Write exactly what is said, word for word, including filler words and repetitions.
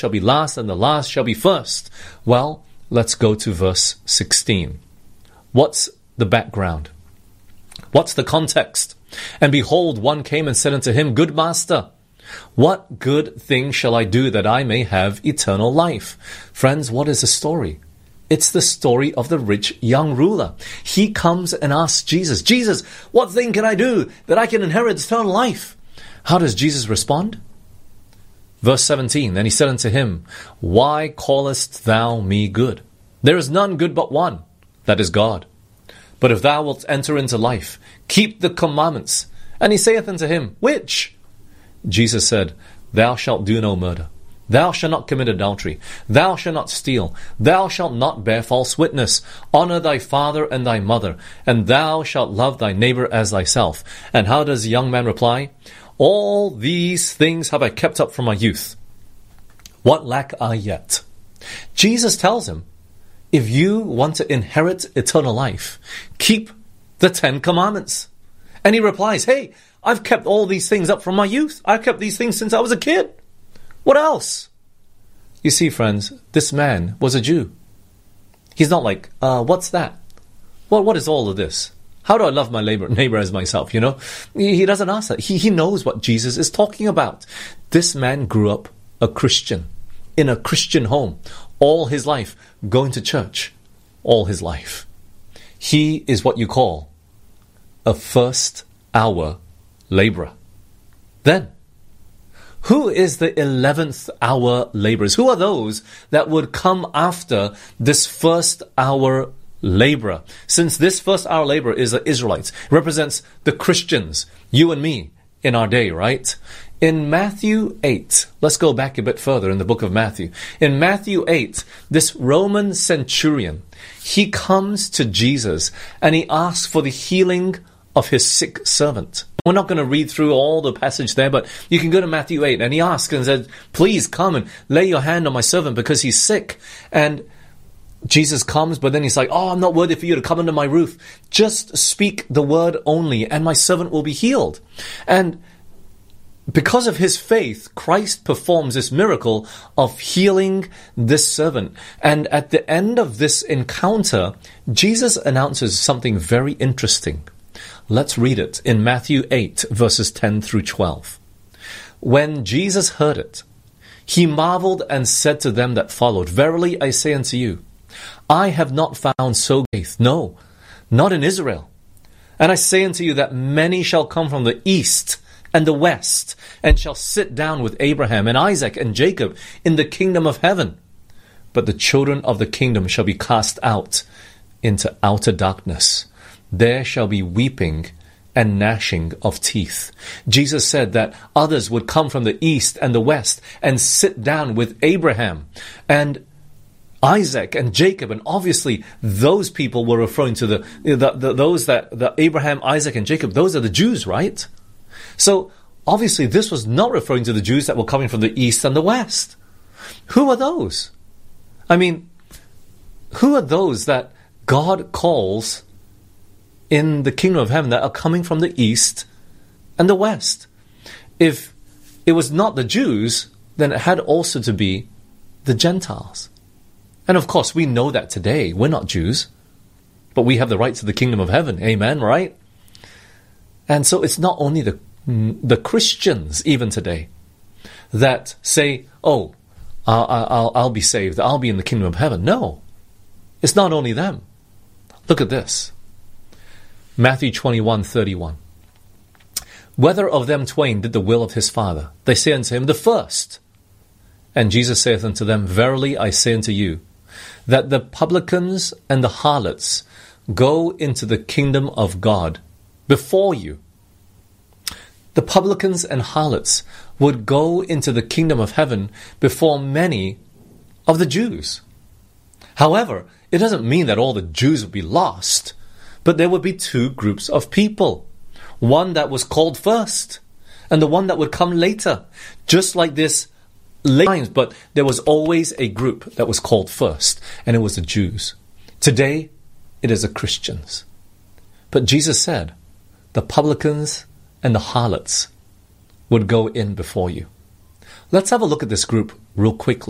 shall be last, and the last shall be first. Well, let's go to verse sixteen. What's the background? What's the context? And behold, one came and said unto him, Good master, what good thing shall I do that I may have eternal life? Friends, what is the story? It's the story of the rich young ruler. He comes and asks Jesus, Jesus, what thing can I do that I can inherit eternal life? How does Jesus respond? Verse seventeen, Then he said unto him, Why callest thou me good? There is none good but one, that is God. But if thou wilt enter into life, keep the commandments. And he saith unto him, Which? Jesus said, Thou shalt do no murder. Thou shalt not commit adultery. Thou shalt not steal. Thou shalt not bear false witness. Honor thy father and thy mother. And thou shalt love thy neighbor as thyself. And how does the young man reply? All these things have I kept up from my youth. What lack I yet? Jesus tells him, if you want to inherit eternal life, keep the Ten Commandments. And he replies, hey, I've kept all these things up from my youth. I've kept these things since I was a kid. What else? You see, friends, this man was a Jew. He's not like, uh, what's that? Well, what is all of this? How do I love my neighbor, neighbor as myself, you know? He, he doesn't ask that. He, he knows what Jesus is talking about. This man grew up a Christian, in a Christian home, all his life, going to church, all his life. He is what you call a first-hour laborer. Then, who is the eleventh hour laborers? Who are those that would come after this first hour laborer? Since this first hour laborer is the Israelites, it represents the Christians, you and me, in our day, right? In Matthew eight, let's go back a bit further in the book of Matthew. In Matthew eight, this Roman centurion, he comes to Jesus and he asks for the healing of his sick servant. We're not going to read through all the passage there, but you can go to Matthew eight. And he asks and says, please come and lay your hand on my servant because he's sick. And Jesus comes, but then he's like, oh, I'm not worthy for you to come under my roof. Just speak the word only and my servant will be healed. And because of his faith, Christ performs this miracle of healing this servant. And at the end of this encounter, Jesus announces something very interesting. Let's read it in Matthew eight, verses ten through twelve. When Jesus heard it, he marveled and said to them that followed, Verily I say unto you, I have not found so great faith, no, not in Israel. And I say unto you that many shall come from the east and the west, and shall sit down with Abraham and Isaac and Jacob in the kingdom of heaven. But the children of the kingdom shall be cast out into outer darkness. There shall be weeping and gnashing of teeth. Jesus said that others would come from the east and the west and sit down with Abraham and Isaac and Jacob, and obviously those people were referring to the, the, the those that the Abraham, Isaac, and Jacob. Those are the Jews, right? So obviously this was not referring to the Jews that were coming from the east and the west. Who are those? I mean, who are those that God calls in the kingdom of heaven that are coming from the east and the west? If it was not the Jews, then it had also to be the Gentiles. And of course, we know that today. We're not Jews, but we have the right to the kingdom of heaven. Amen, right? And so it's not only the the Christians, even today, that say, oh, I'll, I'll, I'll be saved, I'll be in the kingdom of heaven. No, it's not only them. Look at this. Matthew twenty-one thirty-one. Whether of them twain did the will of his father? They say unto him, the first. And Jesus saith unto them, Verily I say unto you, that the publicans and the harlots go into the kingdom of God before you. The publicans and harlots would go into the kingdom of heaven before many of the Jews. However, it doesn't mean that all the Jews would be lost, but there would be two groups of people. One that was called first, and the one that would come later. Just like this late times, but there was always a group that was called first, and it was the Jews. Today, it is the Christians. But Jesus said, the publicans and the harlots would go in before you. Let's have a look at this group real quickly.